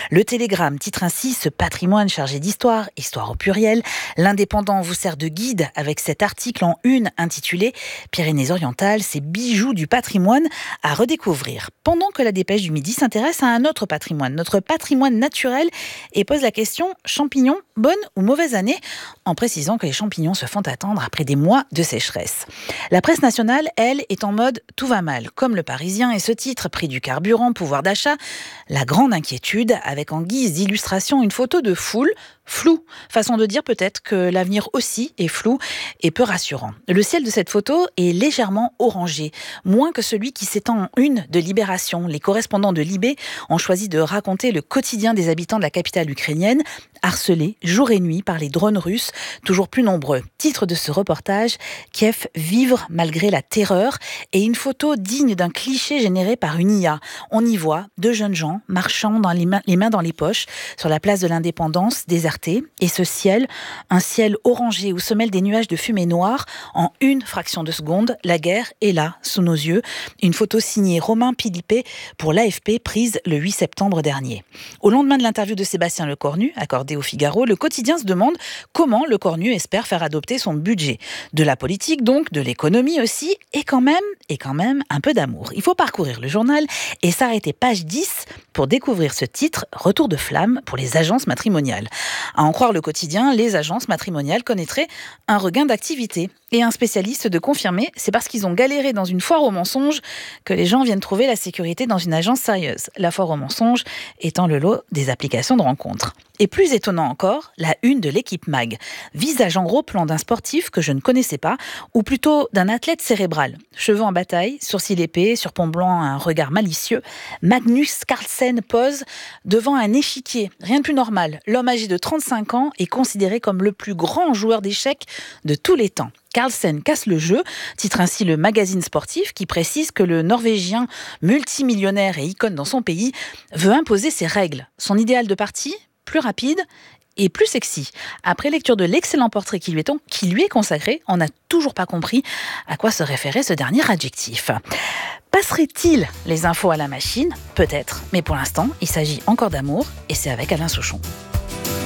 Le Télégramme titre ainsi ce patrimoine chargé d'histoire, histoire au pluriel. L'Indépendant vous sert de guide avec cet article en une intitulé Pyrénées-Orientales, ces bijoux du patrimoine à redécouvrir. Pendant que la Dépêche du Midi s'intéresse à un autre patrimoine, notre patrimoine naturel, et pose la question champignons, bonne ou mauvaise année, en précisant que les champignons se font attendre après des mois de sécheresse. La presse nationale, elle, est en mode tout va mal, comme Le Parisien et ce titre, prix du carburant, pouvoir d'achat, la grande inquiétude, avec en guise d'illustration une photo de foule, flou, façon de dire peut-être que l'avenir aussi est flou et peu rassurant. Le ciel de cette photo est légèrement orangé, moins que celui qui s'étend en une de Libération. Les correspondants de Libé ont choisi de raconter le quotidien des habitants de la capitale ukrainienne, harcelés jour et nuit par les drones russes, toujours plus nombreux. Titre de ce reportage, Kiev vivre malgré la terreur, et une photo digne d'un cliché généré par une IA. On y voit deux jeunes gens marchant les mains dans les poches sur la place de l'Indépendance, désertée, et ce ciel, un ciel orangé où se mêlent des nuages de fumée noire. En une fraction de seconde, la guerre est là, sous nos yeux. Une photo signée Romain Philippé pour l'AFP, prise le 8 septembre dernier. Au lendemain de l'interview de Sébastien Lecornu, accordée au Figaro, le quotidien se demande comment Lecornu espère faire adopter son budget. De la politique donc, de l'économie aussi, et quand même un peu d'amour. Il faut parcourir le journal et s'arrêter page 10 pour découvrir ce titre, Retour de flamme pour les agences matrimoniales. À en croire le quotidien, les agences matrimoniales connaîtraient un regain d'activité. Et un spécialiste de confirmer, c'est parce qu'ils ont galéré dans une foire aux mensonges que les gens viennent trouver la sécurité dans une agence sérieuse. La foire aux mensonges étant le lot des applications de rencontres. Et plus étonnant encore, la une de l'Équipe Mag. Visage en gros plan d'un sportif que je ne connaissais pas, ou plutôt d'un athlète cérébral. Cheveux en bataille, sourcils épais, surplomb blanc, un regard malicieux. Magnus Carlsen pose devant un échiquier. Rien de plus normal. L'homme âgé de 35 ans est considéré comme le plus grand joueur d'échecs de tous les temps. Carlsen casse le jeu, titre ainsi le magazine sportif qui précise que le Norvégien multimillionnaire et icône dans son pays veut imposer ses règles. Son idéal de partie, plus rapide et plus sexy. Après lecture de l'excellent portrait qui lui est consacré, on n'a toujours pas compris à quoi se référait ce dernier adjectif. Passerait-il les infos à la machine ? Peut-être, mais pour l'instant, il s'agit encore d'amour et c'est avec Alain Souchon.